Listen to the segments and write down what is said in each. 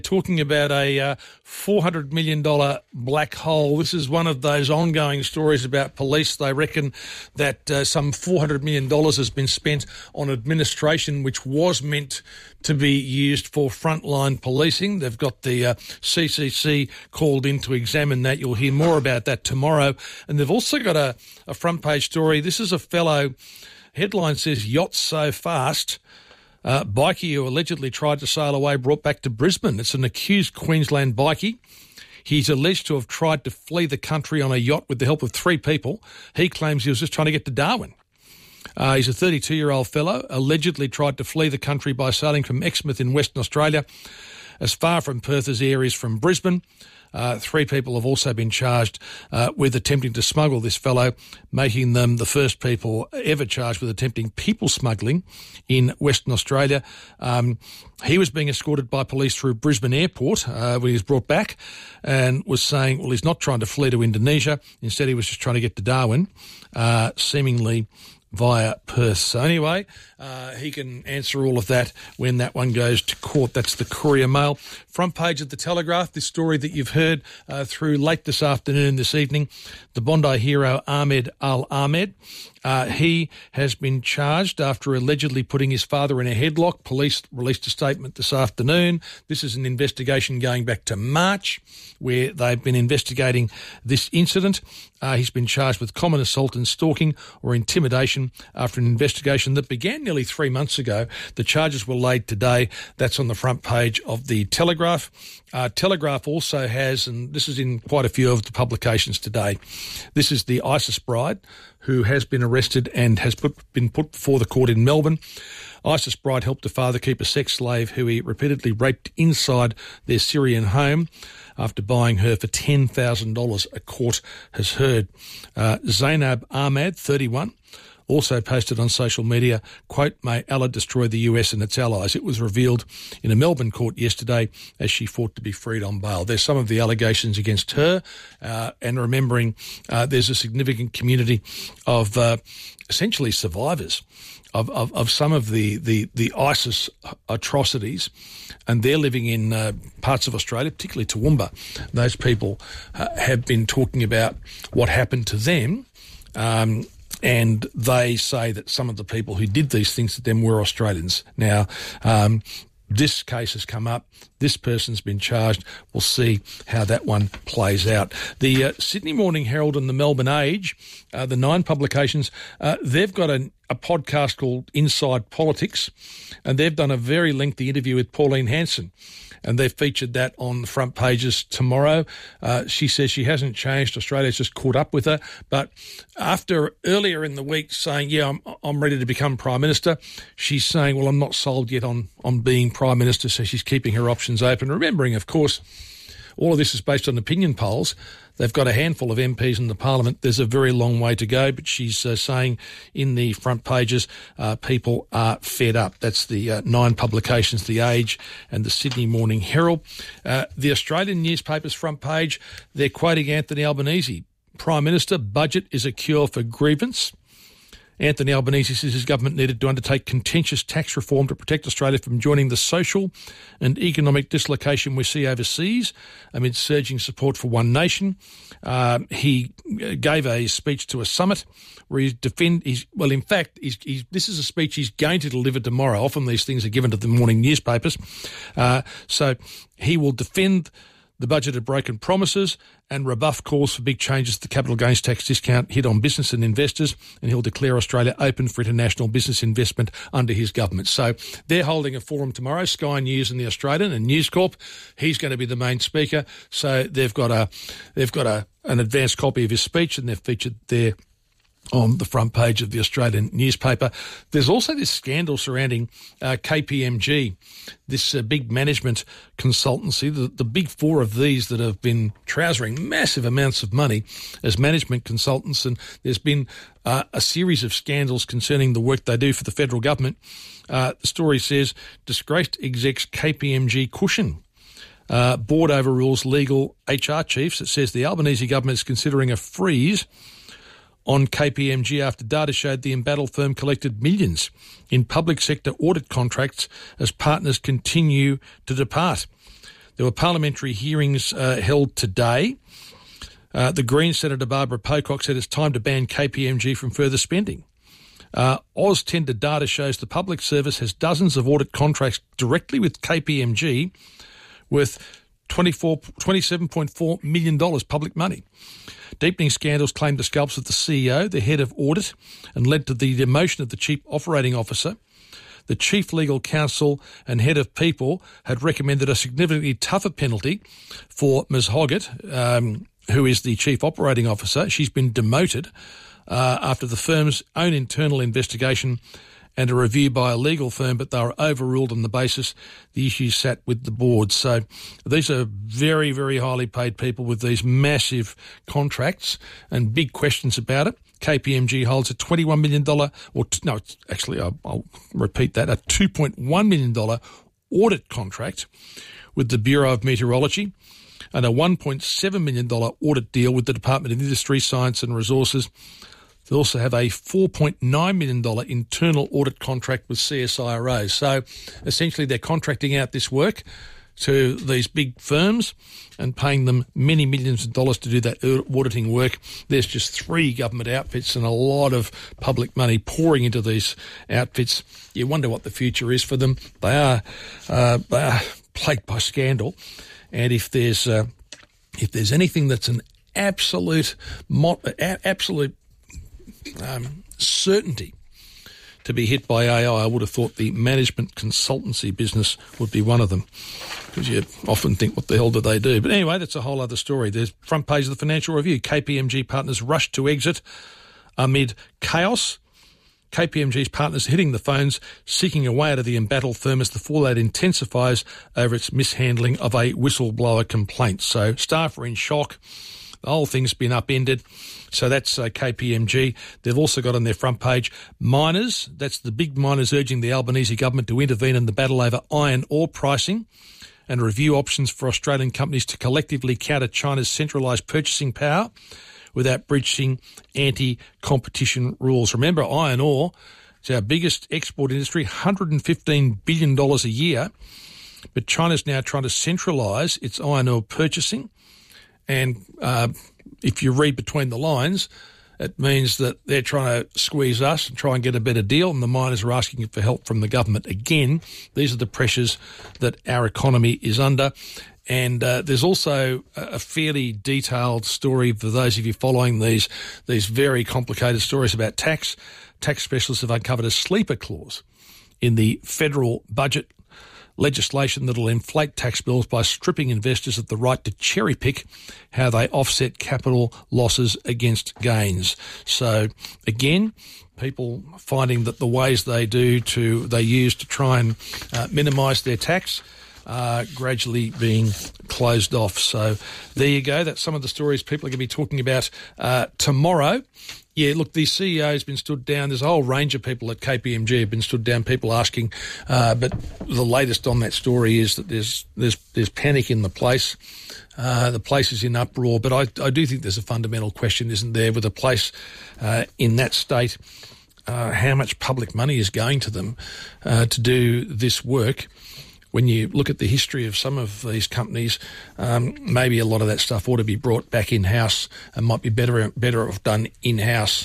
Talking about a $400 million black hole. This is one of those ongoing stories about police. They reckon that some $400 million has been spent on administration which was meant to be used for frontline policing. They've got the CCC called in to examine that. You'll hear more about that tomorrow. And they've also got a front page story. This is a fellow, headline says, yacht so fast, bikie who allegedly tried to sail away brought back to Brisbane. It's an accused Queensland bikie. He's alleged to have tried to flee the country on a yacht with the help of 3 people. He claims he was just trying to get to Darwin. He's a 32-year-old fellow, allegedly tried to flee the country by sailing from Exmouth in Western Australia, as far from Perth as air is from Brisbane. 3 people have also been charged with attempting to smuggle this fellow, making them the first people ever charged with attempting people smuggling in Western Australia. He was being escorted by police through Brisbane Airport when he was brought back, and was saying, well, he's not trying to flee to Indonesia. Instead, he was just trying to get to Darwin, seemingly via Perth. So anyway, he can answer all of that when that one goes to court. That's the Courier Mail. Front page of the Telegraph, this story that you've heard through late this afternoon, this evening, the Bondi hero Ahmed Al-Ahmed. He has been charged after allegedly putting his father in a headlock. Police released a statement this afternoon. This is an investigation going back to March, where they've been investigating this incident. He's been charged with common assault and stalking or intimidation after an investigation that began nearly 3 months ago. The charges were laid today. That's on the front page of the Telegraph. Telegraph also has, and this is in quite a few of the publications today, this is the ISIS bride who has been arrested and has been put before the court in Melbourne. ISIS bride helped a father keep a sex slave who he repeatedly raped inside their Syrian home after buying her for $10,000, a court has heard. Zainab Ahmad, 31, also posted on social media, quote, "May Allah destroy the US and its allies." It was revealed in a Melbourne court yesterday as she fought to be freed on bail. There's some of the allegations against her, and remembering there's a significant community of essentially survivors of some of the ISIS atrocities, and they're living in parts of Australia, particularly Toowoomba. Those people have been talking about what happened to them, and they say that some of the people who did these things to them were Australians. Now, this case has come up. This person's been charged. We'll see how that one plays out. The Sydney Morning Herald and the Melbourne Age, the 9 publications, they've got a podcast called Inside Politics, and they've done a very lengthy interview with Pauline Hanson, and they've featured that on the front pages tomorrow. She says she hasn't changed. Australia's just caught up with her. But after earlier in the week saying, yeah, I'm ready to become Prime Minister, she's saying, well, I'm not sold yet on being Prime Minister, so she's keeping her options open. Remembering, of course, all of this is based on opinion polls. They've got a handful of MPs in the Parliament. There's a very long way to go, but she's saying in the front pages, people are fed up. That's the 9 publications, The Age and the Sydney Morning Herald. The Australian newspaper's front page, they're quoting Anthony Albanese. Prime Minister, budget is a cure for grievance. Anthony Albanese says his government needed to undertake contentious tax reform to protect Australia from joining the social and economic dislocation we see overseas amid surging support for One Nation. He gave a speech to a summit where this is a speech he's going to deliver tomorrow. Often these things are given to the morning newspapers. So he will defend the budget of broken promises and rebuff calls for big changes to the capital gains tax discount hit on business and investors, and he'll declare Australia open for international business investment under his government. So they're holding a forum tomorrow, Sky News and the Australian and News Corp. He's going to be the main speaker. So they've got an advanced copy of his speech, and they've featured there on the front page of the Australian newspaper. There's also this scandal surrounding KPMG, this big management consultancy, the big 4 of these that have been trousering massive amounts of money as management consultants, and there's been a series of scandals concerning the work they do for the federal government. The story says, disgraced execs KPMG cushion. Board overrules legal HR chiefs. It says the Albanese government is considering a freeze on KPMG after data showed the embattled firm collected millions in public sector audit contracts as partners continue to depart. There were parliamentary hearings held today. The Greens Senator Barbara Pocock said it's time to ban KPMG from further spending. AusTender data shows the public service has dozens of audit contracts directly with KPMG worth $27.4 million public money. Deepening scandals claimed the scalps of the CEO, the head of audit, and led to the demotion of the chief operating officer. The chief legal counsel and head of people had recommended a significantly tougher penalty for Ms Hoggett, who is the chief operating officer. She's been demoted after the firm's own internal investigation and a review by a legal firm, but they were overruled on the basis the issue sat with the board. So these are very, very highly paid people with these massive contracts and big questions about it. KPMG holds a $21 million, I'll repeat that, a $2.1 million audit contract with the Bureau of Meteorology and a $1.7 million audit deal with the Department of Industry, Science and Resources. They also have a $4.9 million internal audit contract with CSIRO. So essentially they're contracting out this work to these big firms and paying them many millions of dollars to do that auditing work. There's just 3 government outfits and a lot of public money pouring into these outfits. You wonder what the future is for them. They are plagued by scandal. And if there's anything that's an absolute certainty to be hit by AI, I would have thought the management consultancy business would be one of them, because you often think, what the hell do they do? But anyway, that's a whole other story. There's front page of the Financial Review. KPMG partners rush to exit amid chaos. KPMG's partners hitting the phones, seeking a way out of the embattled firm as the fallout intensifies over its mishandling of a whistleblower complaint. So staff are in shock. The whole thing's been upended. So that's KPMG. They've also got on their front page miners. That's the big miners urging the Albanese government to intervene in the battle over iron ore pricing and review options for Australian companies to collectively counter China's centralised purchasing power without breaching anti-competition rules. Remember, iron ore is our biggest export industry, $115 billion a year, but China's now trying to centralise its iron ore purchasing. And if you read between the lines, it means that they're trying to squeeze us and try and get a better deal, and the miners are asking for help from the government. Again, these are the pressures that our economy is under. And there's also a fairly detailed story for those of you following these very complicated stories about tax. Tax specialists have uncovered a sleeper clause in the federal budget legislation that will inflate tax bills by stripping investors of the right to cherry-pick how they offset capital losses against gains. So, again, people finding that the ways they use to try and minimise their tax are gradually being closed off. So there you go. That's some of the stories people are going to be talking about tomorrow. Yeah, look, the CEO has been stood down. There's a whole range of people at KPMG have been stood down, people asking. But the latest on that story is that there's panic in the place. The place is in uproar. But I do think there's a fundamental question, isn't there, with a place in that state, how much public money is going to them to do this work. When you look at the history of some of these companies, maybe a lot of that stuff ought to be brought back in-house and might be better off done in-house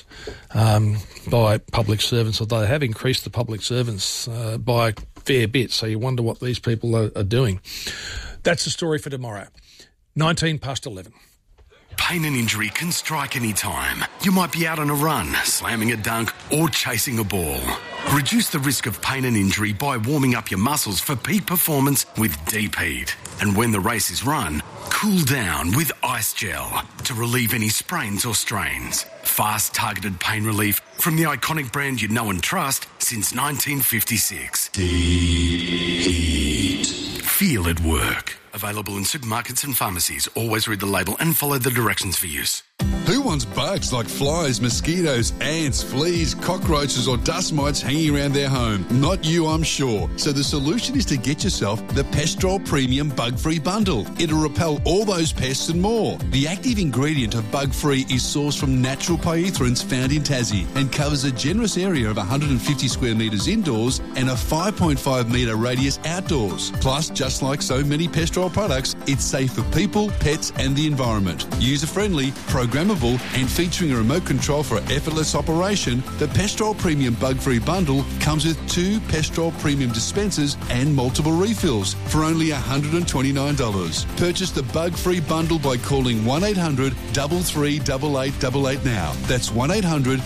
by public servants, although they have increased the public servants by a fair bit. So you wonder what these people are doing. That's the story for tomorrow. 11:19. Pain and injury can strike any time. You might be out on a run, slamming a dunk, or chasing a ball. Reduce the risk of pain and injury by warming up your muscles for peak performance with Deep Heat. And when the race is run, cool down with Ice Gel to relieve any sprains or strains. Fast, targeted pain relief from the iconic brand you know and trust since 1956. Deep Heat. Feel it work. Available in supermarkets and pharmacies. Always read the label and follow the directions for use. Who wants bugs like flies, mosquitoes, ants, fleas, cockroaches or dust mites hanging around their home? Not you, I'm sure. So the solution is to get yourself the Pestrol Premium Bug-Free Bundle. It'll repel all those pests and more. The active ingredient of Bug-Free is sourced from natural pyrethroids found in Tassie and covers a generous area of 150 square metres indoors and a 5.5 metre radius outdoors. Plus, just like so many Pestrol products, it's safe for people, pets and the environment. User-friendly, programmable and featuring a remote control for effortless operation, the Pestrol Premium Bug-Free Bundle comes with 2 Pestrol Premium dispensers and multiple refills for only $129. Purchase the Bug-Free Bundle by calling 1800 338888 now. That's 1800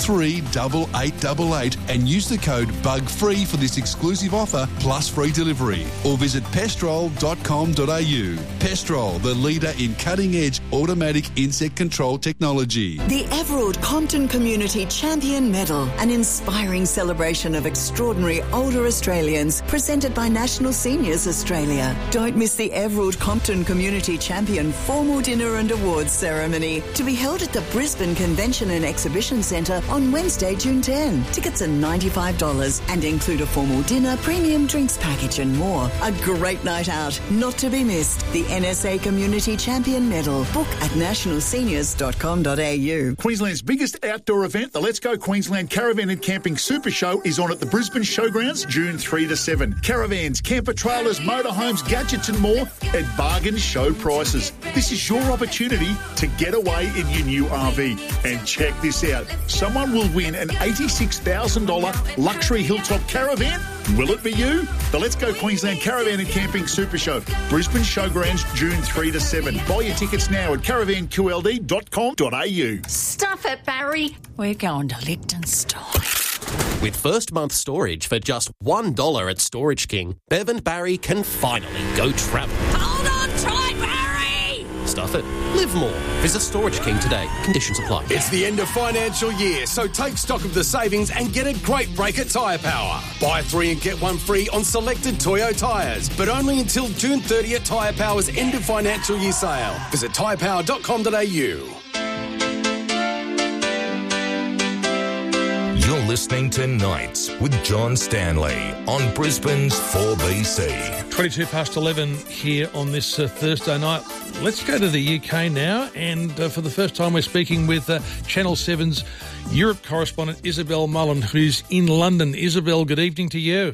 338888 and use the code BUGFREE for this exclusive offer plus free delivery. Or visit pestrol.com.au. Pestrol, the leader in cutting-edge automatic insect control technology. The Everard Compton Community Champion Medal, an inspiring celebration of extraordinary older Australians, presented by National Seniors Australia. Don't miss the Everard Compton Community Champion formal dinner and awards ceremony, to be held at the Brisbane Convention and Exhibition Centre on Wednesday, June 10. Tickets are $95 and include a formal dinner, premium drinks package and more. A great night out, not to be missed. The NSA Community Champion Medal. Book at nationalseniors.com.au. Queensland's biggest outdoor event, the Let's Go Queensland Caravan and Camping Super Show, is on at the Brisbane Showgrounds June 3 to 7. Caravans, camper trailers, motorhomes, gadgets and more at bargain show prices. This is your opportunity to get away in your new RV. And check this out. Someone will win an $86,000 luxury hilltop caravan. Will it be you? The Let's Go Queensland Caravan and Camping Super Show, Brisbane Showgrounds June 3 to 7. Buy your tickets now at caravanqld.com.au. Stuff it, Barry. We're going to Liechtenstein. With first month storage for just $1 at Storage King, Bev and Barry can finally go travel. Hold on tight, Barry! Stuff it. Live more. Visit Storage King today. Conditions apply. It's the end of financial year, so take stock of the savings and get a great break at Tyre Power. Buy 3 and get 1 free on selected Toyo tyres, but only until June 30 at Tyre Power's end of financial year sale. Visit tyrepower.com.au. You're listening to Nights with John Stanley on Brisbane's 4BC. 22 past 11 here on this Thursday night. Let's go to the UK now, and for the first time we're speaking with Channel 7's Europe correspondent Isabel Mullen, who's in London. Isabel, good evening to you.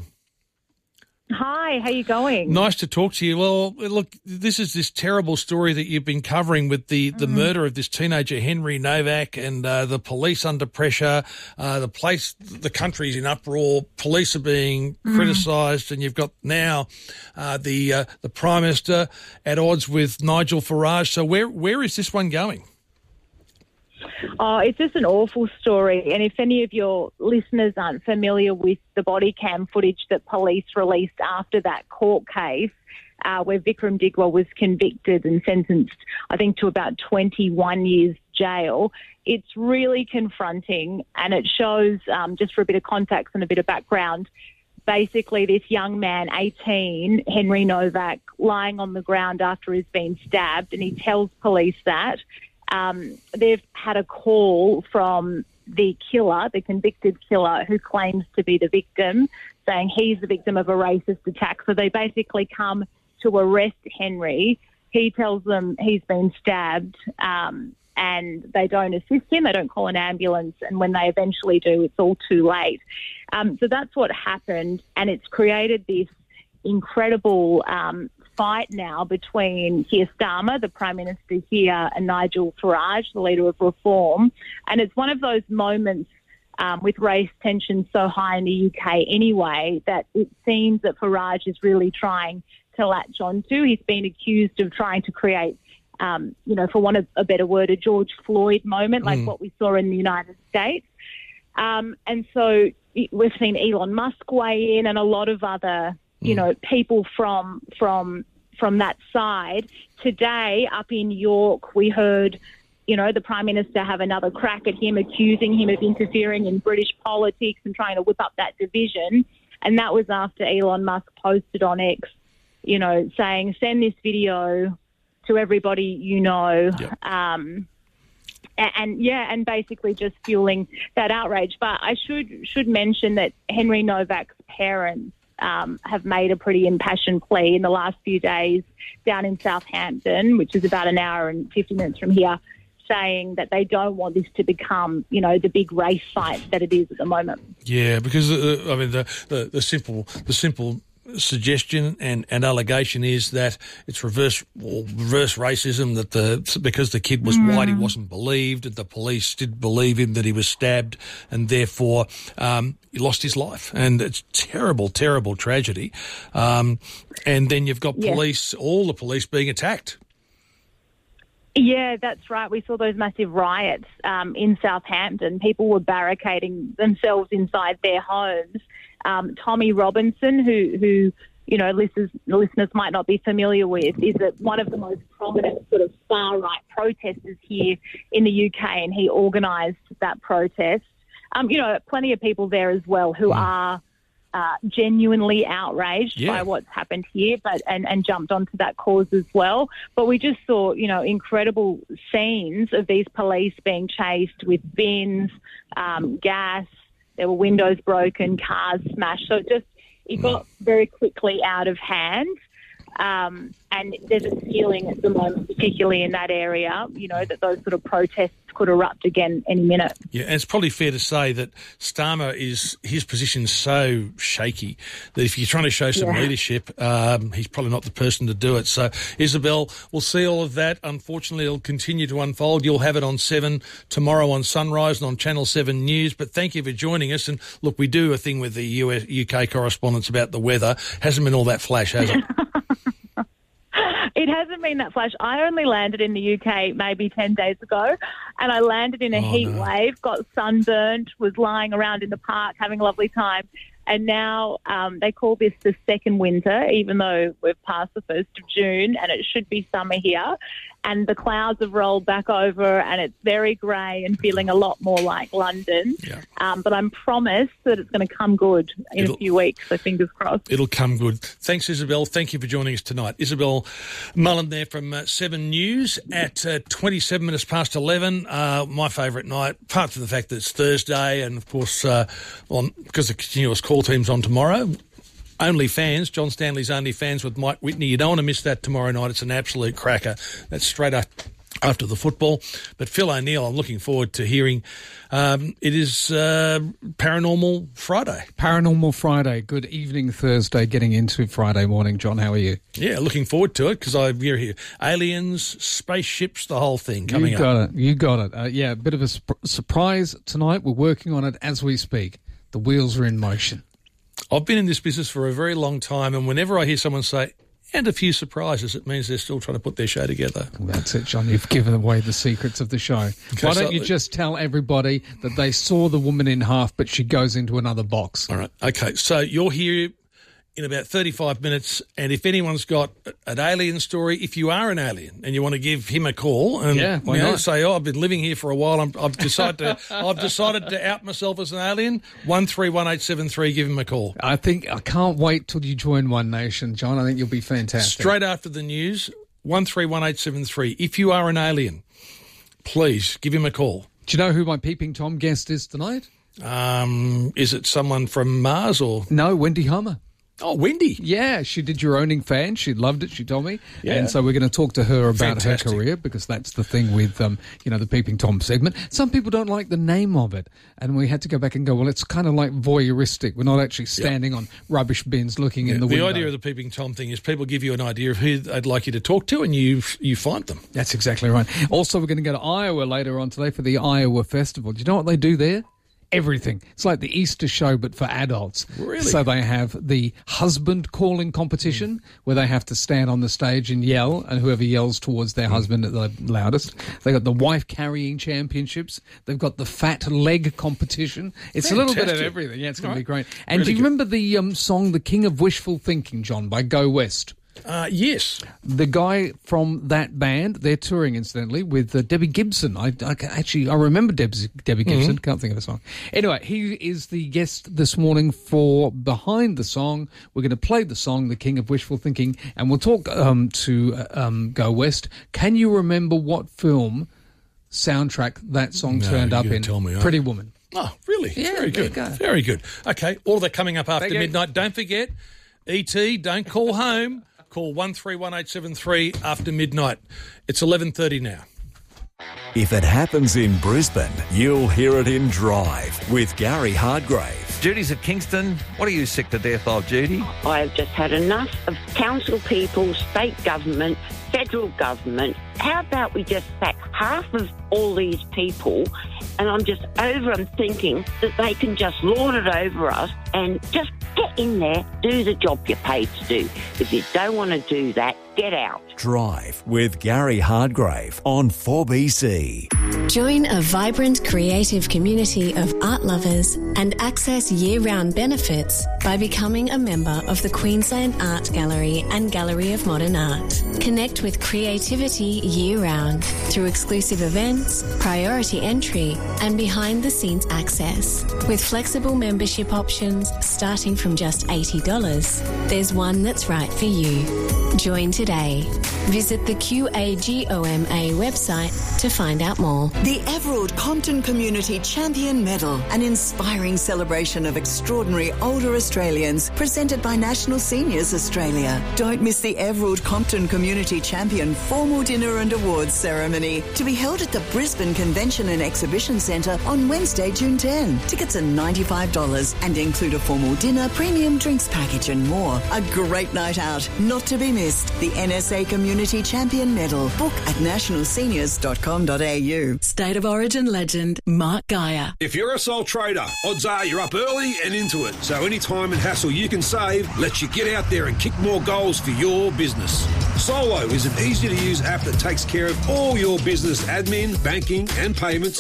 Hi, how you going? Nice to talk to you. Well, look, this is this terrible story that you've been covering with the murder of this teenager, Henry Novak, and the police under pressure. The country's in uproar. Police are being criticised, and you've got now the Prime Minister at odds with Nigel Farage. So where is this one going? Oh, it's just an awful story. And if any of your listeners aren't familiar with the body cam footage that police released after that court case, where Vikram Digwa was convicted and sentenced, I think, to about 21 years jail, it's really confronting. And it shows, just for a bit of context and a bit of background, basically this young man, 18, Henry Novak, lying on the ground after he's been stabbed, and he tells police that. They've had a call from the killer, the convicted killer, who claims to be the victim, saying he's the victim of a racist attack. So they basically come to arrest Henry. He tells them he's been stabbed, and they don't assist him. They don't call an ambulance. And when they eventually do, it's all too late. So that's what happened. And it's created this incredible fight now between Keir Starmer, the Prime Minister here, and Nigel Farage, the leader of Reform. And it's one of those moments with race tension so high in the UK anyway, that it seems that Farage is really trying to latch onto. He's been accused of trying to create, for want of a better word, a George Floyd moment, like what we saw in the United States. And so we've seen Elon Musk weigh in, and a lot of other people from that side. Today, up in York, we heard, the Prime Minister have another crack at him, accusing him of interfering in British politics and trying to whip up that division. And that was after Elon Musk posted on X, saying, send this video to everybody you know. Yep. and basically just fueling that outrage. But I should mention that Henry Novak's parents have made a pretty impassioned plea in the last few days down in Southampton, which is about an hour and 50 minutes from here, saying that they don't want this to become, the big race fight that it is at the moment. Yeah, because the simple suggestion and allegation is that it's reverse racism, that because the kid was white, he wasn't believed, and the police did believe him, that he was stabbed, and therefore he lost his life. And it's terrible tragedy. And then you've got all the police being attacked. Yeah, that's right. We saw those massive riots in Southampton. People were barricading themselves inside their homes. Tommy Robinson, who listeners might not be familiar with, is one of the most prominent sort of far-right protesters here in the UK, and he organised that protest. Plenty of people there as well who are genuinely outraged by what's happened here, and jumped onto that cause as well. But we just saw, incredible scenes of these police being chased with bins, gas. There were windows broken, cars smashed. So it got very quickly out of hand. And there's a feeling at the moment, particularly in that area, that those sort of protests could erupt again any minute. Yeah, and it's probably fair to say that Starmer his position's so shaky that if you're trying to show some leadership, he's probably not the person to do it. So, Isabel, we'll see all of that. Unfortunately, it'll continue to unfold. You'll have it on 7 tomorrow on Sunrise and on Channel 7 News. But thank you for joining us. And look, we do a thing with the UK correspondents about the weather. Hasn't been all that flash, has it? It hasn't been that flash. I only landed in the UK maybe 10 days ago, and I landed in a heat wave, got sunburned, was lying around in the park having a lovely time. And now they call this the second winter, even though we've passed the 1st of June, and it should be summer here. And the clouds have rolled back over, and it's very grey and feeling a lot more like London. Yeah. But I'm promised that it's going to come good in a few weeks, so fingers crossed. It'll come good. Thanks, Isabel. Thank you for joining us tonight. Isabel Mullen there from 7 News at 27 minutes past 11. My favourite night, apart from the fact that it's Thursday, and, of course, because the continuous call team's on tomorrow. OnlyFans, John Stanley's OnlyFans with Mike Whitney. You don't want to miss that tomorrow night. It's an absolute cracker. That's straight up after the football. But Phil O'Neill, I'm looking forward to hearing. It is Paranormal Friday. Paranormal Friday. Good evening, Thursday, getting into Friday morning. John, how are you? Yeah, looking forward to it because I hear here aliens, spaceships, the whole thing coming up. You got it. Yeah, a bit of a surprise tonight. We're working on it as we speak. The wheels are in motion. I've been in this business for a very long time, and whenever I hear someone say, and a few surprises, it means they're still trying to put their show together. Well, that's it, John. You've given away the secrets of the show. Okay, why don't you just tell everybody that they saw the woman in half, but she goes into another box? All right. Okay, so you're here in about 35 minutes, and if anyone's got an alien story, if you are an alien and you want to give him a call and why not? Say, I've been living here for a while, I've decided to out myself as an alien, 131873, give him a call. I can't wait till you join One Nation, John. I think you'll be fantastic. Straight after the news, 131873. If you are an alien, please give him a call. Do you know who my Peeping Tom guest is tonight? Is it someone from Mars or? No, Wendy Hummer. Oh, Wendy. Yeah, she did Your Owning Fan. She loved it, she told me. Yeah. And so we're going to talk to her about her career because that's the thing with, the Peeping Tom segment. Some people don't like the name of it. And we had to go back and go, well, it's kind of like voyeuristic. We're not actually standing on rubbish bins looking in the window. The idea of the Peeping Tom thing is people give you an idea of who they'd like you to talk to and you find them. That's exactly right. Also, we're going to go to Iowa later on today for the Iowa Festival. Do you know what they do there? Everything. It's like the Easter show, but for adults. Really? So they have the husband calling competition where they have to stand on the stage and yell, and whoever yells towards their husband at the loudest. They've got the wife carrying championships. They've got the fat leg competition. It's a little bit of everything. Yeah, it's going to be great. And really do you remember the song The King of Wishful Thinking, John, by Go West? Yes. The guy from that band, they're touring, incidentally, with Debbie Gibson. I remember Debbie Gibson. Can't think of a song. Anyway, he is the guest this morning for Behind the Song. We're going to play the song, The King of Wishful Thinking, and we'll talk to Go West. Can you remember what film soundtrack that song turned up in. Tell me, Pretty Woman. Oh, really? Yeah, very there good. you go. Very good. Okay, all that coming up after Thank you. midnight. Don't forget, ET, don't call home. Call 131873 after midnight. It's 11:30 now. If it happens in Brisbane, you'll hear it in Drive with Gary Hardgrave. Judy's at Kingston. What are you sick to death of, Judy? I have just had enough of council people, state government, federal government. How about we just sack half of all these people? And I'm thinking that they can just lord it over us and just get in there, do the job you're paid to do. If you don't want to do that, get out. Drive with Gary Hardgrave on 4BC. Join a vibrant creative community of art lovers and access year-round benefits by becoming a member of the Queensland Art Gallery and Gallery of Modern Art. Connect with creativity year-round through exclusive events, priority entry and behind-the-scenes access. With flexible membership options starting from just $80, there's one that's right for you. Join today. Visit the QAGOMA website to find out more. The Everald Compton Community Champion Medal, an inspiring celebration of extraordinary older Australians, presented by National Seniors Australia. Don't miss the Everald Compton Community Champion formal dinner and awards ceremony, to be held at the Brisbane Convention and Exhibition Centre on Wednesday, June 10. Tickets are $95 and include a formal dinner, premium drinks package and more. A great night out, not to be missed. The NSA Community Champion Medal. Book at nationalseniors.com.au. State of Origin legend Mark Geyer. If you're a sole trader, odds are you're up early and into it. So any time and hassle you can save lets you get out there and kick more goals for your business. Solo is an easy-to-use app that takes care of all your business admin, banking and payments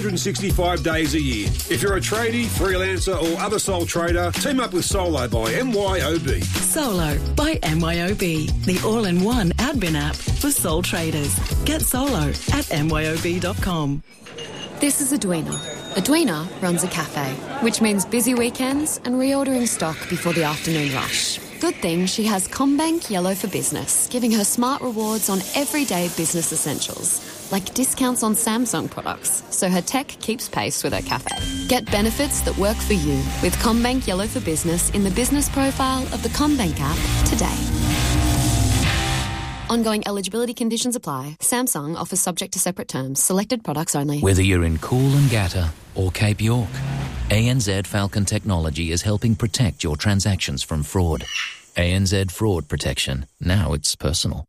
365 days a year. If you're a tradie, freelancer or other sole trader, team up with Solo by MYOB. Solo by MYOB, the all-in-one admin app for sole traders. Get Solo at myob.com. This is Edwina. Edwina runs a cafe, which means busy weekends and reordering stock before the afternoon rush. Good thing she has CommBank Yellow for Business, giving her smart rewards on everyday business essentials, like discounts on Samsung products, so her tech keeps pace with her cafe. Get benefits that work for you with CommBank Yellow for Business in the business profile of the CommBank app today. Ongoing eligibility conditions apply. Samsung offers subject to separate terms. Selected products only. Whether you're in Coolangatta or Cape York, ANZ Falcon Technology is helping protect your transactions from fraud. ANZ Fraud Protection. Now it's personal.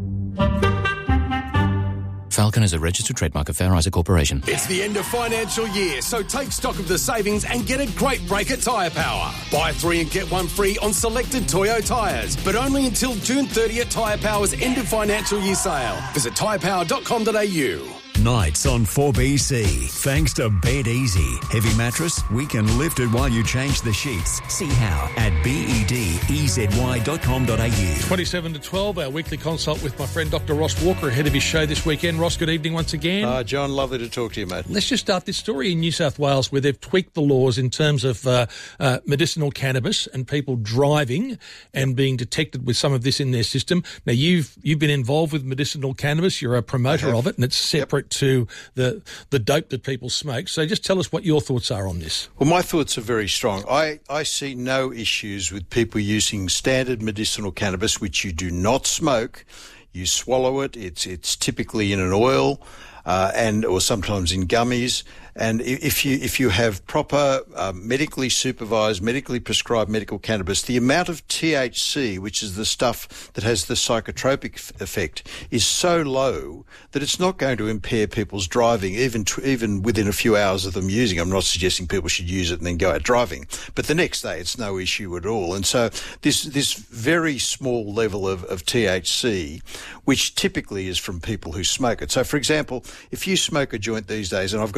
Falcon is a registered trademark of Fair Isaac Corporation. It's the end of financial year, so take stock of the savings and get a great break at Tyre Power. Buy 3 and get 1 free on selected Toyo tyres, but only until June 30th Tyre Power's end of financial year sale. Visit tyrepower.com.au. Nights on 4BC. Thanks to Bed Easy. Heavy mattress, we can lift it while you change the sheets. See how at bedezy.com.au. 27 to 12, our weekly consult with my friend Dr. Ross Walker ahead of his show this weekend. Ross, good evening once again. John, lovely to talk to you, mate. Let's just start this story in New South Wales where they've tweaked the laws in terms of medicinal cannabis and people driving and being detected with some of this in their system. Now, you've been involved with medicinal cannabis. You're a promoter of it, and it's separate to the dope that people smoke. So just tell us what your thoughts are on this. Well, my thoughts are very strong. I see no issues with people using standard medicinal cannabis, which you do not smoke. You swallow it. It's typically in an oil or sometimes in gummies. And if you have proper medically supervised, medically prescribed medical cannabis, the amount of THC, which is the stuff that has the psychotropic effect, is so low that it's not going to impair people's driving, even within a few hours of them using it. I'm not suggesting people should use it and then go out driving, but the next day it's no issue at all. And so this very small level of THC, which typically is from people who smoke it. So, for example, if you smoke a joint these days, and I've got to say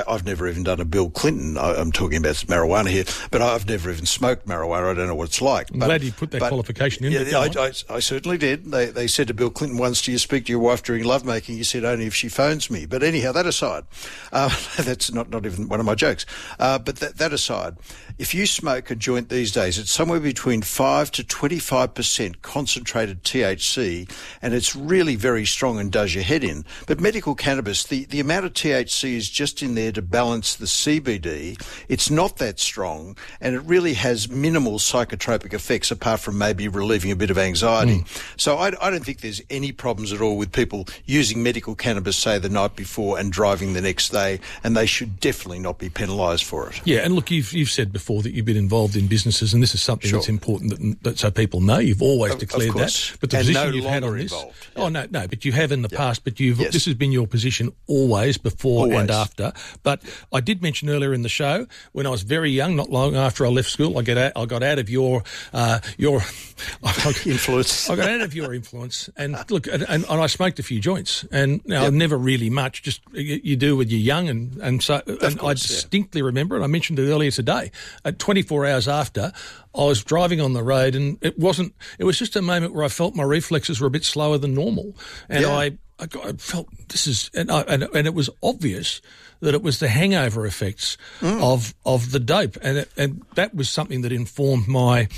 I've never even done a Bill Clinton. I'm talking about marijuana here, but I've never even smoked marijuana. I don't know what it's like. I'm glad you put that qualification in. Yeah, I certainly did. They said to Bill Clinton once, do you speak to your wife during lovemaking? He said, only if she phones me. But anyhow, that aside, that's not even one of my jokes. But that aside, if you smoke a joint these days, it's somewhere between 5 to 25% concentrated THC, and it's really very strong and does your head in. But medical cannabis, the amount of THC is just in there to balance the CBD. It's not that strong, and it really has minimal psychotropic effects apart from maybe relieving a bit of anxiety. So I don't think there's any problems at all with people using medical cannabis, say, the night before and driving the next day, and they should definitely not be penalised for it. Yeah, and look, you've said before that you've been involved in businesses, and this is something that's important that so people know. You've always declared that. But the position you've had on this... Oh, no, but you have in the past, but this has been your position always, before and after. But I did mention earlier in the show, when I was very young, not long after I left school, I got out of your influence. I got out of your influence, and look, and I smoked a few joints, and never really much. Just you do when you're young, and so I distinctly remember, and I mentioned it earlier today. At 24 hours after, I was driving on the road, and it was just a moment where I felt my reflexes were a bit slower than normal, and I felt this is, and it was obvious that it was the hangover effects of the dope, and that was something that informed my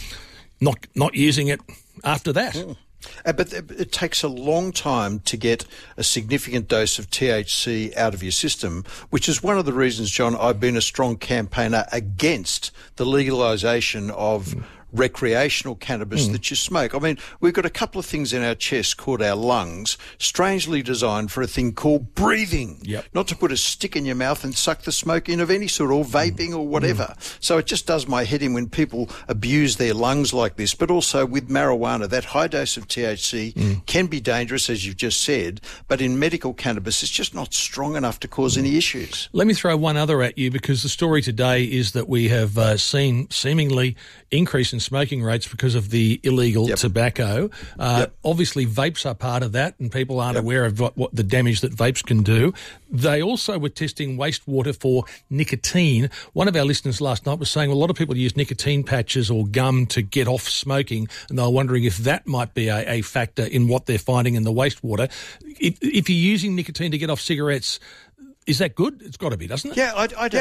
not using it after that. But it takes a long time to get a significant dose of THC out of your system, which is one of the reasons, John, I've been a strong campaigner against the legalisation of recreational cannabis that you smoke. I mean, we've got a couple of things in our chest called our lungs, strangely designed for a thing called breathing. Not to put a stick in your mouth and suck the smoke in of any sort, or vaping or whatever. So it just does my head in when people abuse their lungs like this. But also with marijuana, that high dose of THC can be dangerous, as you've just said, but in medical cannabis, it's just not strong enough to cause any issues. Let me throw one other at you, because the story today is that we have seen seemingly increase in smoking rates because of the illegal tobacco. Obviously, vapes are part of that, and people aren't aware of what the damage that vapes can do. They also were testing wastewater for nicotine. One of our listeners last night was saying a lot of people use nicotine patches or gum to get off smoking, and they were wondering if that might be a factor in what they're finding in the wastewater. If you're using nicotine to get off cigarettes, is that good? It's got to be, doesn't it? Yeah,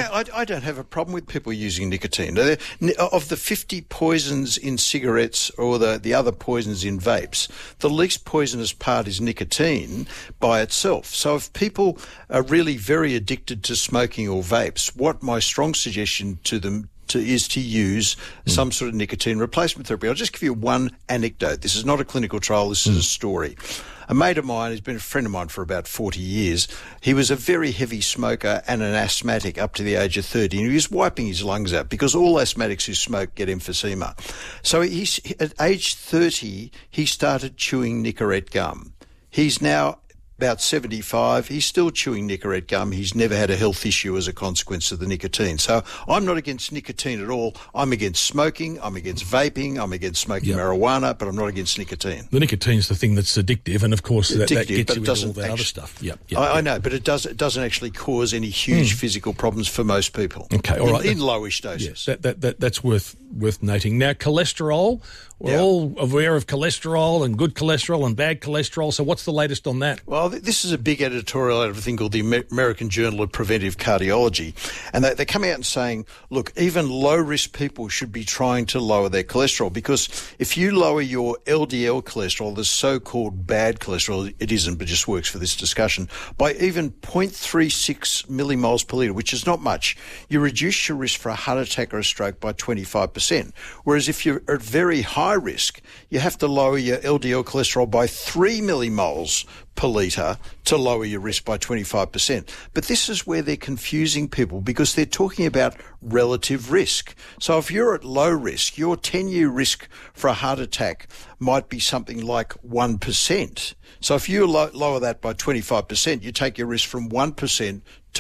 I don't have a problem with people using nicotine. Of the 50 poisons in cigarettes or the other poisons in vapes, the least poisonous part is nicotine by itself. So if people are really very addicted to smoking or vapes, what my strong suggestion to them is to use some sort of nicotine replacement therapy. I'll just give you one anecdote. This is not a clinical trial. This is a story. A mate of mine has been a friend of mine for about 40 years. He was a very heavy smoker and an asthmatic up to the age of 30, and he was wiping his lungs out because all asthmatics who smoke get emphysema. So at age 30, he started chewing Nicorette gum. He's now about 75, he's still chewing Nicorette gum. He's never had a health issue as a consequence of the nicotine. So I'm not against nicotine at all. I'm against smoking, I'm against vaping, I'm against smoking marijuana, but I'm not against nicotine. The nicotine's the thing that's addictive, and of course that gets you into all that other stuff. I know, but it doesn't actually cause any huge physical problems for most people. Okay, all right. In lowish doses. Yes, that's worth noting. Now, cholesterol. We're all aware of cholesterol and good cholesterol and bad cholesterol. So what's the latest on that? Well, this is a big editorial out of a thing called the American Journal of Preventive Cardiology. And they come out and saying, look, even low-risk people should be trying to lower their cholesterol, because if you lower your LDL cholesterol, the so-called bad cholesterol, it isn't, but just works for this discussion, by even 0.36 millimoles per litre, which is not much, you reduce your risk for a heart attack or a stroke by 25%. Whereas if you're at very high risk, you have to lower your LDL cholesterol by 3 millimoles per litre to lower your risk by 25%. But this is where they're confusing people, because they're talking about relative risk. So if you're at low risk, your 10-year risk for a heart attack might be something like 1%. So if you lower that by 25%, you take your risk from 1% to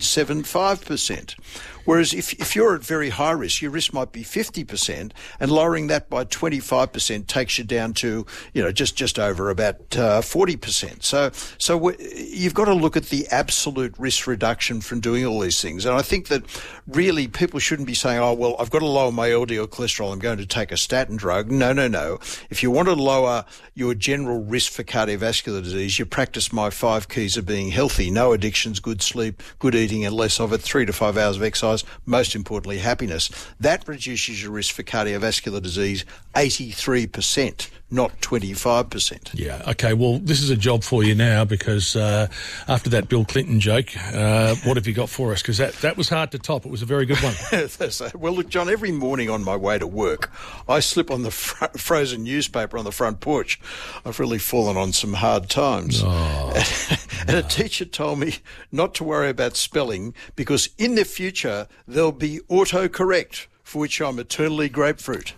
0.75%. Whereas if you're at very high risk, your risk might be 50%, and lowering that by 25% takes you down to, just over about 40%. So you've got to look at the absolute risk reduction from doing all these things. And I think that really people shouldn't be saying, oh, well, I've got to lower my LDL cholesterol, I'm going to take a statin drug. No. If you want to lower your general risk for cardiovascular disease, you practice my 5 keys of being healthy. No addictions, good sleep, good eating and less of it, 3 to 5 hours of exercise, most importantly, happiness. That reduces your risk for cardiovascular disease 83%, not 25%. Yeah, okay, well, this is a job for you now because after that Bill Clinton joke, what have you got for us? Because that was hard to top. It was a very good one. Well, look, John, every morning on my way to work, I slip on the frozen newspaper on the front porch. I've really fallen on some hard times. And a teacher told me not to worry about spelling because in the future there'll be autocorrect, for which I'm eternally grapefruit.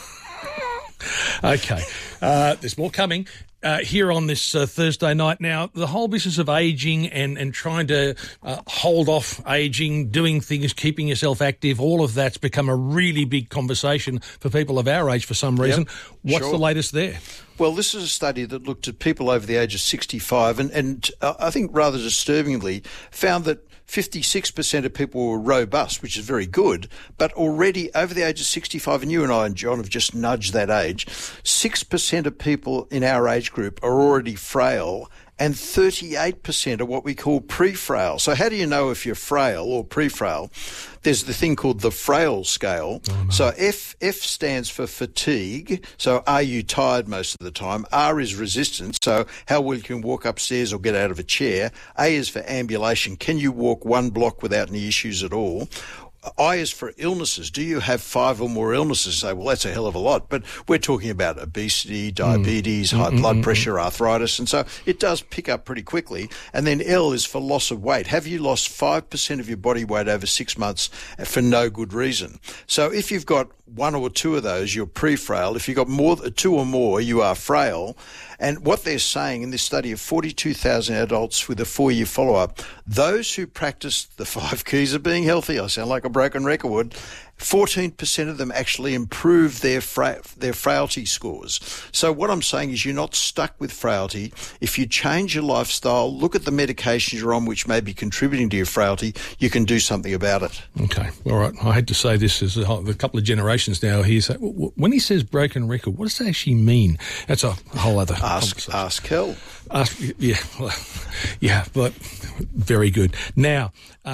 Okay, there's more coming. Here on this Thursday night. Now, the whole business of ageing and trying to hold off ageing, doing things, keeping yourself active, all of that's become a really big conversation for people of our age for some reason. Yep, What's the latest there? Well, this is a study that looked at people over the age of 65 and I think rather disturbingly found that 56% of people were robust, which is very good, but already over the age of 65, and you and I and John have just nudged that age, 6% of people in our age group are already frail and 38% are what we call pre-frail. So how do you know if you're frail or pre-frail? There's the thing called the Frail scale. Oh, no. So F stands for fatigue. So are you tired most of the time? R is resistance. So how well you can walk upstairs or get out of a chair. A is for ambulation. Can you walk 1 block without any issues at all? I is for illnesses. Do you have 5 or more illnesses? Say, well, that's a hell of a lot. But we're talking about obesity, diabetes, high blood pressure, arthritis. And so it does pick up pretty quickly. And then L is for loss of weight. Have you lost 5% of your body weight over 6 months for no good reason? So if you've got 1 or 2 of those, you're pre-frail. If you've got 2 or more, you are frail. And what they're saying in this study of 42,000 adults with a 4-year follow-up, those who practice the 5 keys of being healthy, I sound like a broken record, 14% of them actually improve their frailty scores. So what I'm saying is you're not stuck with frailty. If you change your lifestyle, look at the medications you're on which may be contributing to your frailty, you can do something about it. Okay, all right. I hate to say this as a couple of generations now. When he says broken record, what does that actually mean? That's a whole other conversation. Ask Kel. Yeah, but very good. Now,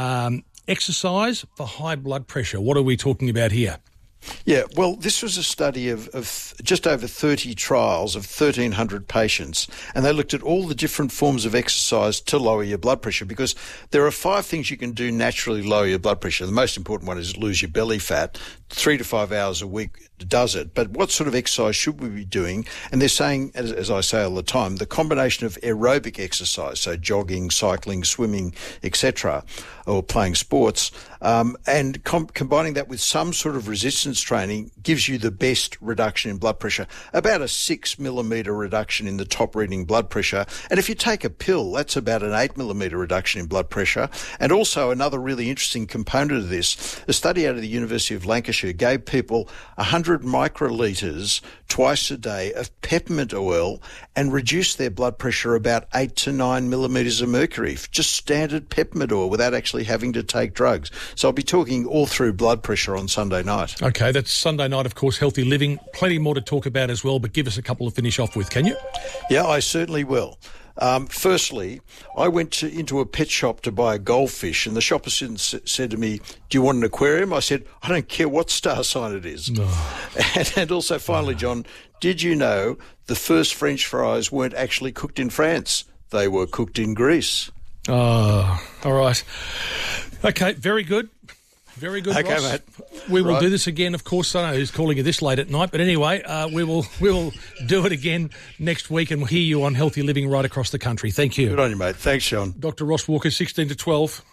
exercise for high blood pressure. What are we talking about here? Yeah, well, this was a study of just over 30 trials of 1,300 patients, and they looked at all the different forms of exercise to lower your blood pressure, because there are 5 things you can do naturally to lower your blood pressure. The most important one is lose your belly fat. 3 to 5 hours a week does it. But what sort of exercise should we be doing? And they're saying, as I say all the time, the combination of aerobic exercise, so jogging, cycling, swimming, etc., or playing sports, and combining that with some sort of resistance training gives you the best reduction in blood pressure, about a 6 millimetre reduction in the top reading blood pressure. And if you take a pill, that's about an 8 millimetre reduction in blood pressure. And also another really interesting component of this, a study out of the University of Lancashire gave people 100 microlitres twice a day of peppermint oil and reduced their blood pressure about 8 to 9 millimetres of mercury, just standard peppermint oil without actually having to take drugs. So I'll be talking all through blood pressure on Sunday night. Okay, that's Sunday night, of course, healthy living. Plenty more to talk about as well, but give us a couple to finish off with, can you? Yeah, I certainly will. Firstly, I went into a pet shop to buy a goldfish, and the shop assistant said to me, "Do you want an aquarium?" I said, "I don't care what star sign it is." No. And also, finally, John, did you know the first French fries weren't actually cooked in France? They were cooked in Greece. Oh, all right. Okay, very good. Very good, okay, Ross. Mate. We will do this again, of course. I don't know who's calling you this late at night, but anyway, we will do it again next week, and we'll hear you on Healthy Living right across the country. Thank you. Good on you, mate. Thanks, Sean. Dr. Ross Walker, 16 to 12.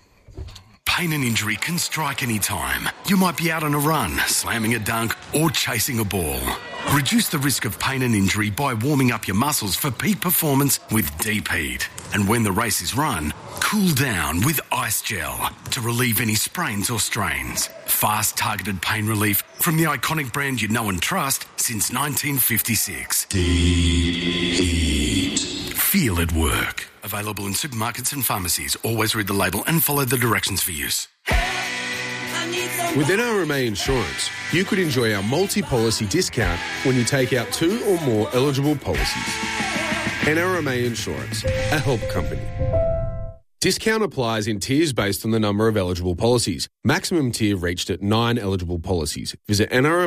Pain and injury can strike any time. You might be out on a run, slamming a dunk, or chasing a ball. Reduce the risk of pain and injury by warming up your muscles for peak performance with Deep Heat. And when the race is run, cool down with Ice Gel to relieve any sprains or strains. Fast, targeted pain relief from the iconic brand you know and trust since 1956. Deep Heat. Feel at work. Available in supermarkets and pharmacies. Always read the label and follow the directions for use. With NRMA Insurance, you could enjoy our multi-policy discount when you take out 2 or more eligible policies. NRMA Insurance, a help company. Discount applies in tiers based on the number of eligible policies. Maximum tier reached at 9 eligible policies. Visit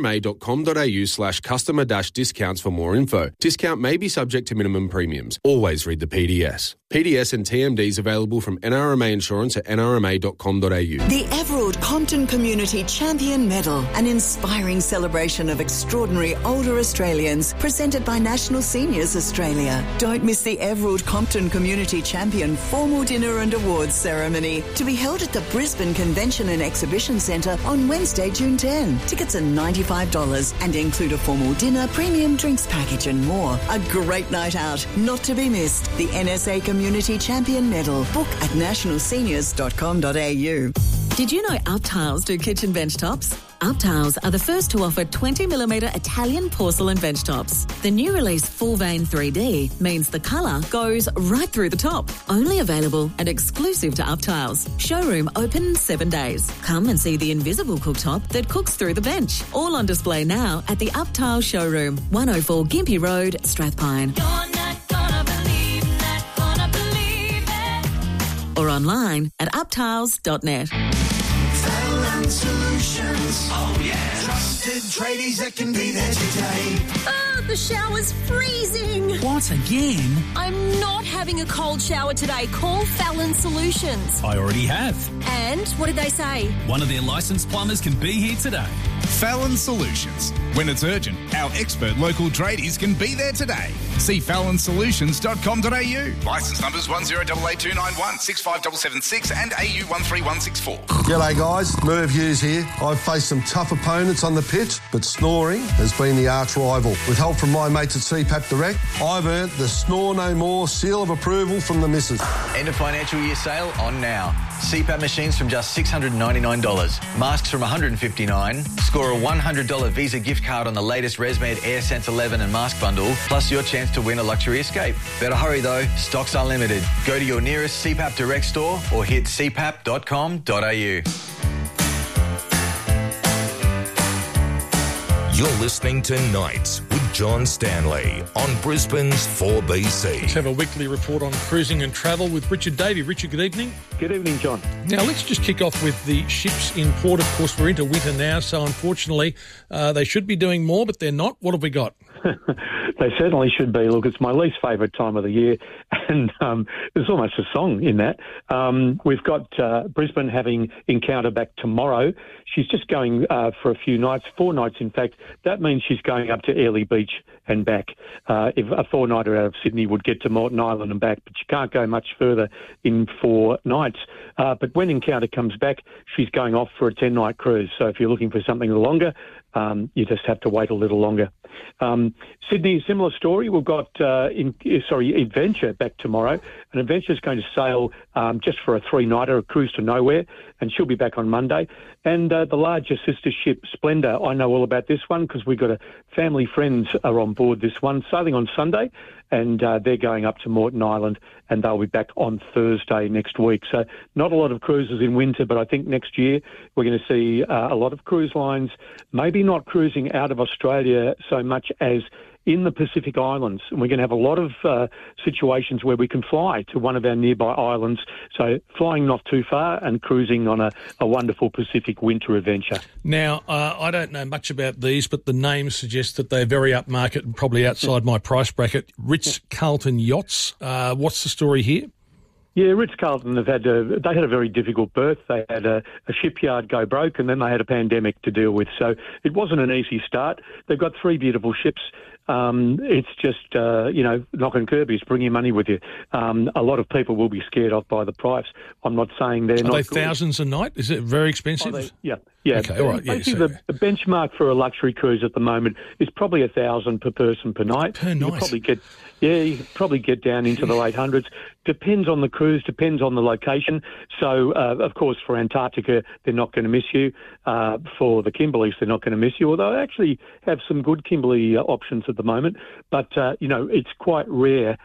nrma.com.au/customer-discounts for more info. Discount may be subject to minimum premiums. Always read the PDS. PDS and TMDs available from NRMA Insurance at nrma.com.au. The Everard Compton Community Champion Medal, an inspiring celebration of extraordinary older Australians, presented by National Seniors Australia. Don't miss the Everard Compton Community Champion formal dinner and awards ceremony, to be held at the Brisbane Convention and Exhibition Centre on Wednesday, June 10. Tickets are $95 and include a formal dinner, premium drinks package and more. A great night out, not to be missed. The NSA Community Champion Medal. Book at nationalseniors.com.au. Did you know UpTiles do kitchen bench tops? UpTiles are the first to offer 20mm Italian porcelain bench tops. The new release Full Vein 3D means the colour goes right through the top. Only available and exclusive to UpTiles. Showroom open 7 days. Come and see the invisible cooktop that cooks through the bench. All on display now at the UpTiles showroom, 104 Gympie Road, Strathpine. Or online at uptiles.net. Fallon Solutions. Oh, yeah. Trusted tradies that can be there today. Oh, the shower's freezing. What, again? I'm not having a cold shower today. Call Fallon Solutions. I already have. And what did they say? One of their licensed plumbers can be here today. Fallon Solutions. When it's urgent, our expert local tradies can be there today. See fallonsolutions.com.au. Licence numbers 10882916 65776 and AU 13164. G'day guys, Merv Hughes here. I've faced some tough opponents on the pitch, but snoring has been the arch rival. With help from my mates at CPAP Direct, I've earned the Snore No More seal of approval from the missus. End of financial year sale on now. CPAP machines from just $699. Masks from $159. Score a $100 Visa gift card on the latest ResMed AirSense 11 and mask bundle, plus your chance to win a luxury escape. Better hurry though, stocks are limited. Go to your nearest CPAP Direct store or hit cpap.com.au. You're listening to Nights with John Stanley on Brisbane's 4BC. Let's have a weekly report on cruising and travel with Richard Davey. Richard, good evening. Good evening, John. Now, let's just kick off with the ships in port. Of course, we're into winter now, so unfortunately they should be doing more, but they're not. What have we got? They certainly should be. Look, it's my least favourite time of the year, and there's almost a song in that. We've got Brisbane having Encounter back tomorrow. She's just going for a few nights, 4 nights in fact. That means she's going up to Airlie Beach and back. If a 4-nighter out of Sydney would get to Moreton Island and back, but you can't go much further in 4 nights. But when Encounter comes back, she's going off for a 10-night cruise. So if you're looking for something longer, you just have to wait a little longer. Sydney, similar story. We've got Adventure back tomorrow, and Adventure's going to sail just for a 3-nighter, a cruise to nowhere, and she'll be back on Monday. And the larger sister ship, Splendour, I know all about this one because we've got family friends are on board this one, sailing on Sunday, and they're going up to Moreton Island, and they'll be back on Thursday next week. So not a lot of cruises in winter, but I think next year we're going to see a lot of cruise lines, maybe not cruising out of Australia so much as in the Pacific Islands. And we're going to have a lot of situations where we can fly to one of our nearby islands. So flying not too far and cruising on a wonderful Pacific winter adventure. Now, I don't know much about these, but the names suggest that they're very upmarket and probably outside my price bracket. Ritz-Carlton Yachts. What's the story here? Yeah, Ritz-Carlton they had a very difficult birth. They had a shipyard go broke, and then they had a pandemic to deal with. So it wasn't an easy start. They've got 3 beautiful ships. It's just, knocking Kirby's, bring your money with you. A lot of people will be scared off by the price. I'm not saying they're not Are they good. thousands a night? Is it very expensive? Yeah. Okay, all right. Yeah, basically, the benchmark for a luxury cruise at the moment is probably $1,000 per person per night. Per night. Yeah, you could probably get down into the late hundreds. Depends on the cruise, depends on the location. So, of course, for Antarctica, they're not going to miss you. For the Kimberleys, they're not going to miss you, although they actually have some good Kimberley options at the moment. But, it's quite rare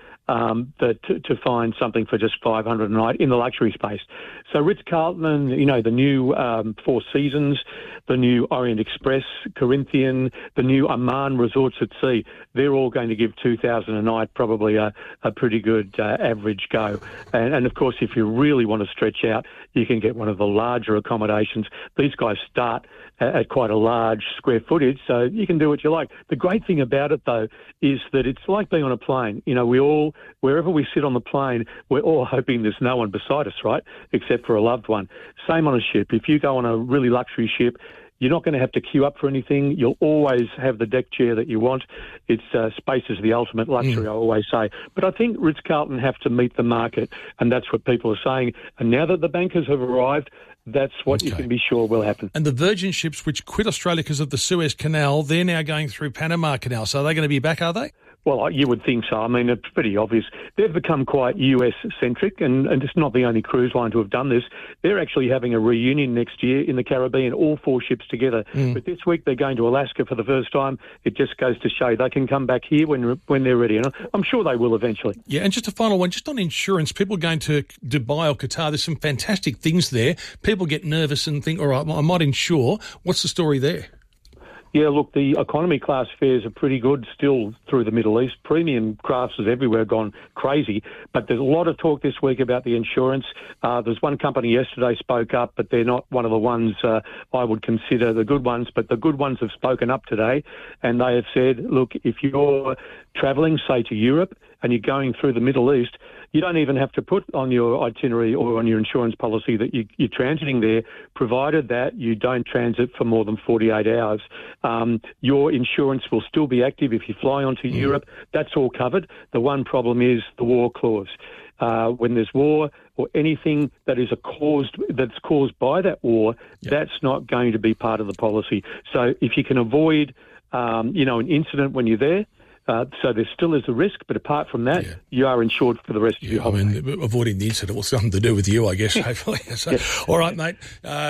to find something for just $500 a night in the luxury space. So Ritz-Carlton, the new Four Seasons, the new Orient Express, Corinthian, the new Amman Resorts at Sea, they're all going to give $2,000 a night, probably a pretty good average go. And of course, if you really want to stretch out, you can get one of the larger accommodations. These guys start at quite a large square footage, so you can do what you like. The great thing about it, though, is that it's like being on a plane. Wherever we sit on the plane, we're all hoping there's no one beside us, right, except for a loved one. Same on a ship. If you go on a really luxury ship, you're not going to have to queue up for anything. You'll always have the deck chair that you want. It's space is the ultimate luxury, I always say. But I think Ritz-Carlton have to meet the market, and that's what people are saying. And now that the bankers have arrived, that's what you can be sure will happen. And the Virgin ships which quit Australia because of the Suez Canal, they're now going through Panama Canal. So are they going to be back, are they? Well, you would think so. I mean, it's pretty obvious. They've become quite US-centric, and it's not the only cruise line to have done this. They're actually having a reunion next year in the Caribbean, all four ships together. But this week they're going to Alaska for the first time. It just goes to show they can come back here when they're ready. And I'm sure they will eventually. Yeah, and just a final one, just on insurance, people going to Dubai or Qatar, there's some fantastic things there. People get nervous and think, all right, well, I might insure. What's the story there? Yeah, look, the economy class fares are pretty good still through the Middle East. Premium classes everywhere gone crazy. But there's a lot of talk this week about the insurance. There's one company yesterday spoke up, but they're not one of the ones I would consider the good ones. But the good ones have spoken up today, and they have said, look, if you're travelling, say, to Europe, and you're going through the Middle East, you don't even have to put on your itinerary or on your insurance policy that you're transiting there, provided that you don't transit for more than 48 hours. Your insurance will still be active if you fly onto Europe. That's all covered. The one problem is the war clause. When there's war or anything that is that's caused by that war, that's not going to be part of the policy. So if you can avoid, an incident when you're there, so there still is a risk, but apart from that, you are insured for the rest of your holiday. I mean, avoiding the incident was something to do with you, I guess, hopefully. So, all right, mate,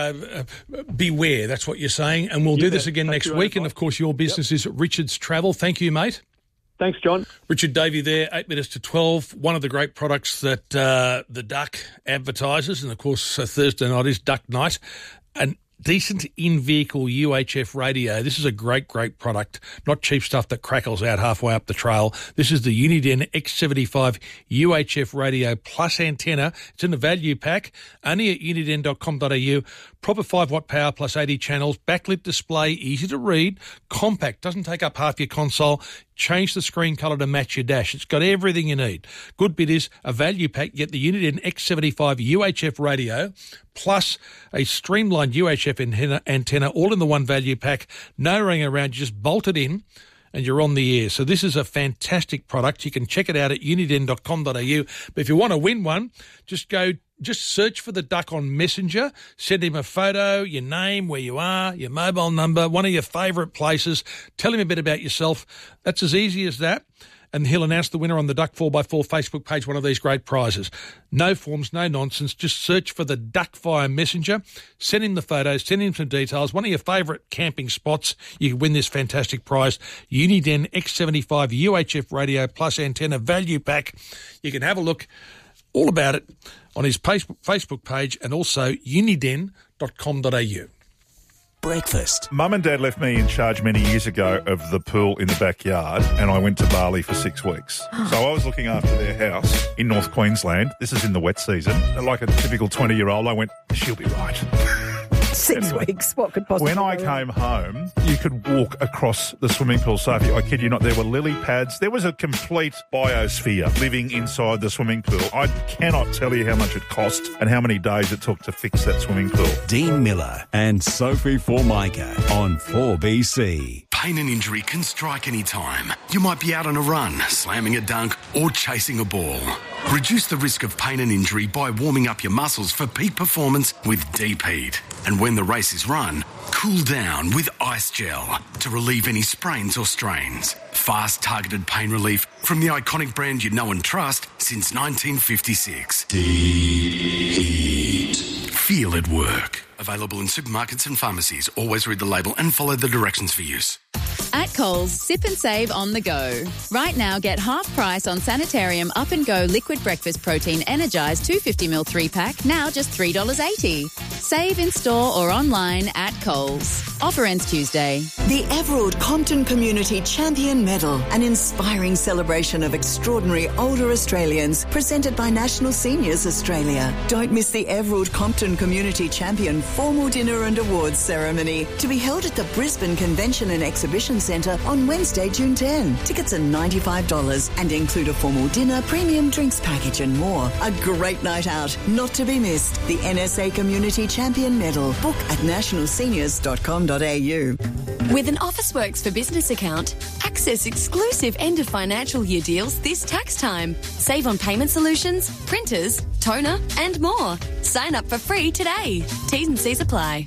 beware, that's what you're saying. And we'll do this again next week. And, of course, your business is Richard's Travel. Thank you, mate. Thanks, John. Richard Davey there, 8 minutes to 12. One of the great products that the Duck advertises, and, of course, Thursday night is Duck Night. And decent in-vehicle UHF radio. This is a great, great product. Not cheap stuff that crackles out halfway up the trail. This is the Uniden X75 UHF radio plus antenna. It's in the value pack. Only at uniden.com.au. Proper 5-watt power plus 80 channels. Backlit display, easy to read. Compact, doesn't take up half your console. Change the screen colour to match your dash. It's got everything you need. Good bit is a value pack. Get the Uniden X75 UHF radio plus a streamlined UHF antenna all in the one value pack. No ring around. You just bolt it in and you're on the air. So this is a fantastic product. You can check it out at uniden.com.au. But if you want to win one, just search for the Duck on Messenger. Send him a photo, your name, where you are, your mobile number, one of your favourite places. Tell him a bit about yourself. That's as easy as that. And he'll announce the winner on the Duck 4x4 Facebook page, one of these great prizes. No forms, no nonsense. Just search for the Duck via Messenger. Send him the photos, send him some details. One of your favourite camping spots. You can win this fantastic prize. Uniden X75 UHF radio plus antenna value pack. You can have a look all about it on his Facebook page and also uniden.com.au. Breakfast. Mum and Dad left me in charge many years ago of the pool in the backyard, and I went to Bali for 6 weeks. So I was looking after their house in North Queensland. This is in the wet season. Like a typical 20-year-old, I went, she'll be right. 6 weeks, what could possibly When I came home, you could walk across the swimming pool. So I kid you not, there were lily pads. There was a complete biosphere living inside the swimming pool. I cannot tell you how much it cost and how many days it took to fix that swimming pool. Dean Miller and Sophie Formica on 4BC. Pain and injury can strike any time. You might be out on a run, slamming a dunk, or chasing a ball. Reduce the risk of pain and injury by warming up your muscles for peak performance with Deep Heat. And when the race is run, cool down with Ice Gel to relieve any sprains or strains. Fast, targeted pain relief from the iconic brand you know and trust since 1956. Deep Heat. Feel it work. Available in supermarkets and pharmacies. Always read the label and follow the directions for use. At Coles, sip and save on the go. Right now, get half price on Sanitarium Up and Go Liquid Breakfast Protein Energised 250ml 3-pack, now just $3.80. Save in store or online at Coles. Offer ends Tuesday. The Everard Compton Community Champion Medal, an inspiring celebration of extraordinary older Australians, presented by National Seniors Australia. Don't miss the Everard Compton Community Champion formal dinner and awards ceremony, to be held at the Brisbane Convention and Exhibition Centre on Wednesday, June 10. Tickets are $95 and include a formal dinner, premium drinks package and more. A great night out, not to be missed. The NSA Community Champion Medal. Book at nationalseniors.com.au. With an Officeworks for Business account, access exclusive end of financial year deals this tax time. Save on payment solutions, printers, toner and more. Sign up for free today. T's and C's apply.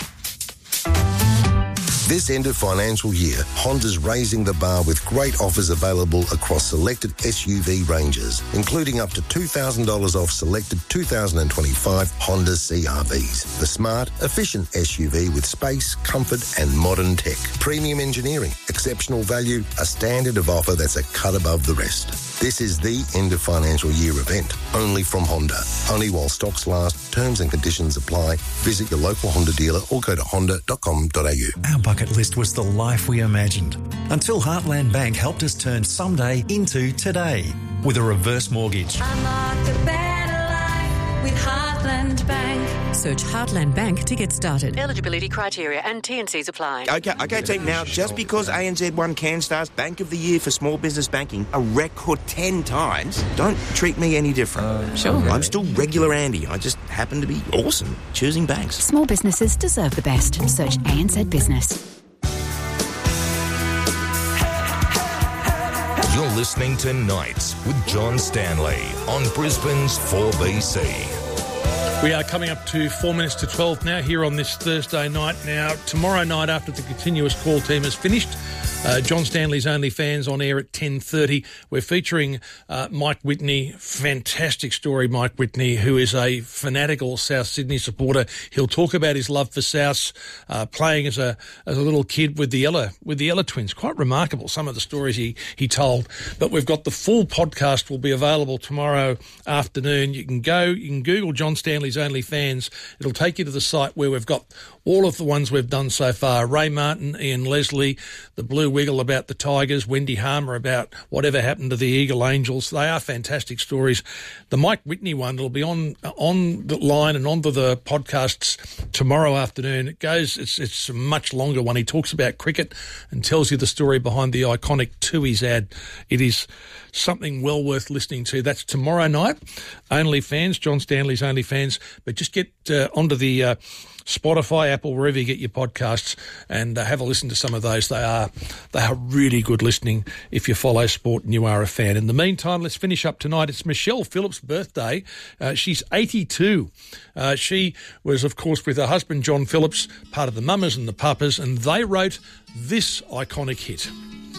This end of financial year, Honda's raising the bar with great offers available across selected SUV ranges, including up to $2,000 off selected 2025 Honda CR-Vs. The smart, efficient SUV with space, comfort and modern tech. Premium engineering, exceptional value, a standard of offer that's a cut above the rest. This is the end of financial year event, only from Honda. Only while stocks last, terms and conditions apply. Visit your local Honda dealer or go to honda.com.au. Our bucket list was the life we imagined, until Heartland Bank helped us turn someday into today with a reverse mortgage. Unlock a better life with Heartland Bank. Search Heartland Bank to get started. Eligibility criteria and T&Cs apply. Okay, team. Now, just because ANZ won CanStar's Bank of the Year for small business banking a record 10 times, don't treat me any different. Sure. I'm still regular Andy. I just happen to be awesome choosing banks. Small businesses deserve the best. Search ANZ Business. You're listening to Nights with John Stanley on Brisbane's 4BC. We are coming up to 4 minutes to 12 now here on this Thursday night. Now, tomorrow night after the continuous call team is finished, John Stanley's OnlyFans on air at 10:30. We're featuring Mike Whitney. Fantastic story, Mike Whitney, who is a fanatical South Sydney supporter. He'll talk about his love for South, playing as a little kid with the Ella twins. Quite remarkable, some of the stories he told. But we've got the full podcast will be available tomorrow afternoon. You can Google John Stanley's OnlyFans. It'll take you to the site where we've got all of the ones we've done so far. Ray Martin, Ian Leslie, the Blue Wiggle about the Tigers, Wendy Harmer about whatever happened to the Eagle Angels. They are fantastic stories. The Mike Whitney one will be on the line and onto the podcasts tomorrow afternoon. It's a much longer one. He talks about cricket and tells you the story behind the iconic Tui's ad. It is something well worth listening to. That's tomorrow night. OnlyFans, John Stanley's OnlyFans. But just get onto the Spotify, Apple, wherever you get your podcasts, and have a listen to some of those. They are really good listening if you follow sport and you are a fan. In the meantime, let's finish up tonight. It's Michelle Phillips' birthday. She's 82. She was, of course, with her husband John Phillips, part of the Mamas and the Papas, and they wrote this iconic hit.